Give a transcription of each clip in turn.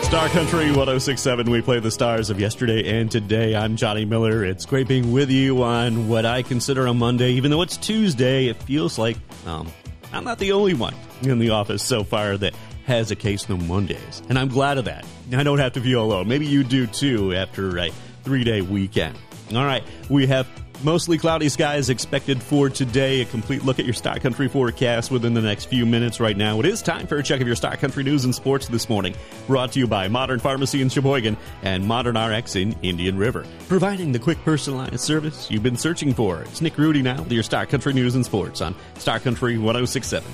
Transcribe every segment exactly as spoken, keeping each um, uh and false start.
Star Country one oh six point seven, we play the stars of yesterday and today. I'm Johnny Miller. It's great being with you on what I consider a Monday. Even though it's Tuesday, it feels like um, I'm not the only one in the office so far that has occasional Mondays. And I'm glad of that. I don't have to feel alone. Maybe you do too after a three-day weekend. All right, we have mostly cloudy skies expected for today. A complete look at your Star Country forecast within the next few minutes right now. It is time for a check of your Star Country news and sports this morning. Brought to you by Modern Pharmacy in Sheboygan and Modern R X in Indian River. Providing the quick personalized service you've been searching for. It's Nick Rudy now with your Star Country news and sports on Star Country one oh six point seven.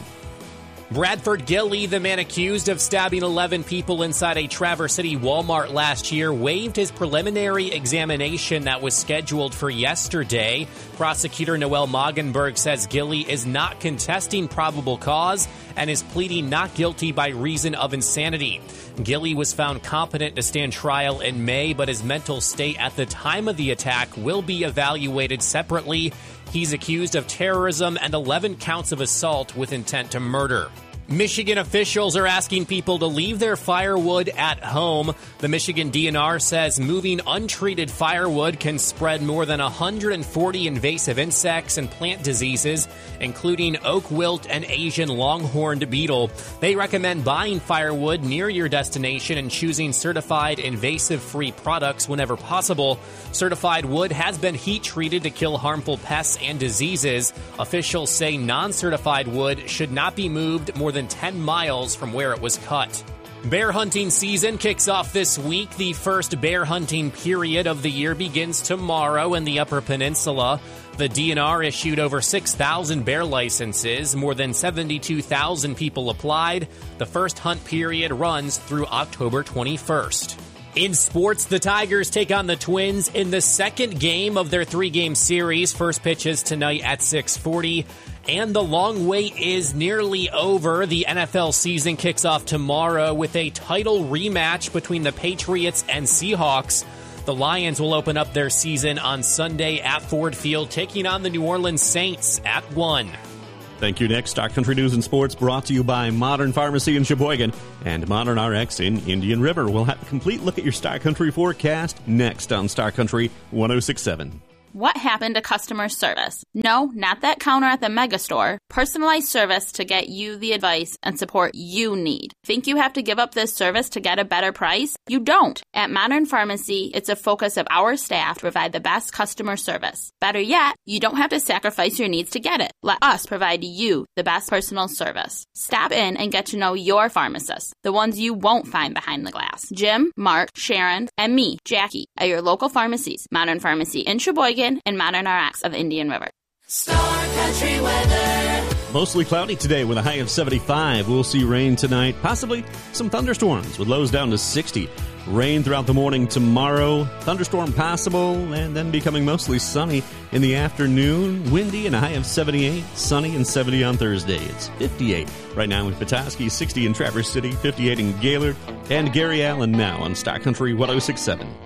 Bradford Gilly, the man accused of stabbing eleven people inside a Traverse City Walmart last year, waived his preliminary examination that was scheduled for yesterday. Prosecutor Noel Moggenberg says Gilly is not contesting probable cause and is pleading not guilty by reason of insanity. Gilly was found competent to stand trial in May, but his mental state at the time of the attack will be evaluated separately. He's accused of terrorism and eleven counts of assault with intent to murder. Michigan officials are asking people to leave their firewood at home. The Michigan D N R says moving untreated firewood can spread more than one hundred forty invasive insects and plant diseases, including oak wilt and Asian longhorned beetle. They recommend buying firewood near your destination and choosing certified invasive-free products whenever possible. Certified wood has been heat-treated to kill harmful pests and diseases. Officials say non-certified wood should not be moved more than ten miles from where it was cut. Bear hunting season kicks off this week. The first bear hunting period of the year begins tomorrow in the Upper Peninsula. The D N R issued over six thousand bear licenses. More than seventy-two thousand people applied. The first hunt period runs through October twenty-first. In sports, the Tigers take on the Twins in the second game of their three-game series. First pitch is tonight at six forty. And the long wait is nearly over. The N F L season kicks off tomorrow with a title rematch between the Patriots and Seahawks. The Lions will open up their season on Sunday at Ford Field, taking on the New Orleans Saints at one. Thank you, Nick. Star Country News and Sports brought to you by Modern Pharmacy in Sheboygan and Modern R X in Indian River. We'll have a complete look at your Star Country forecast next on Star Country one oh six point seven. What happened to customer service? No, not that counter at the mega store. Personalized service to get you the advice and support you need. Think you have to give up this service to get a better price? You don't. At Modern Pharmacy, it's a focus of our staff to provide the best customer service. Better yet, you don't have to sacrifice your needs to get it. Let us provide you the best personal service. Stop in and get to know your pharmacists, the ones you won't find behind the glass. Jim, Mark, Sharon, and me, Jackie, at your local pharmacies. Modern Pharmacy in Sheboygan and Modern R X of Indian River. Star Country weather. Mostly cloudy today with a high of seventy-five. We'll see rain tonight, possibly some thunderstorms with lows down to sixty. Rain throughout the morning tomorrow. Thunderstorm possible and then becoming mostly sunny in the afternoon. Windy and a high of seventy-eight. Sunny and seventy on Thursday. It's fifty-eight right now in Petoskey, sixty in Traverse City, fifty-eight in Gaylord, and Gary Allen now on Star Country one oh six point seven.